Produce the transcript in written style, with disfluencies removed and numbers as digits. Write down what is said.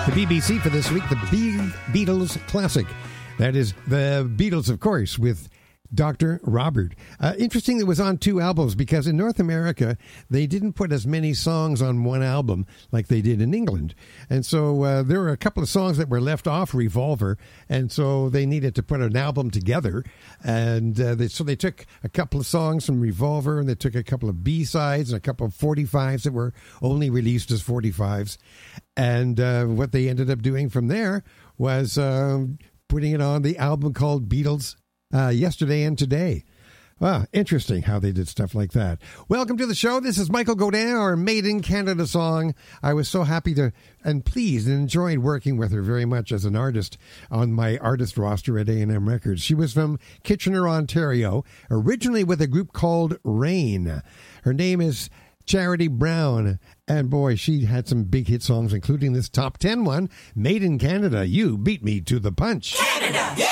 The BBC for this week, the Beatles Classic. That is the Beatles, of course, with Dr. Robert. Interesting, it was on 2 albums because in North America, they didn't put as many songs on one album like they did in England. And so there were a couple of songs that were left off Revolver, and so they needed to put an album together. And so they took a couple of songs from Revolver, and they took a couple of B-sides and a couple of 45s that were only released as 45s. And what they ended up doing from there was putting it on the album called Beatles Yesterday and Today. Wow, interesting how they did stuff like that. Welcome to the show. This is Michael Godin, our Made in Canada song. I was so happy to and pleased and enjoyed working with her very much as an artist on my artist roster at A&M Records. She was from Kitchener, Ontario, originally with a group called Rain. Her name is Charity Brown, and boy, she had some big hit songs, including this top 10 one, Made in Canada, You Beat Me to the Punch. Canada! Yeah!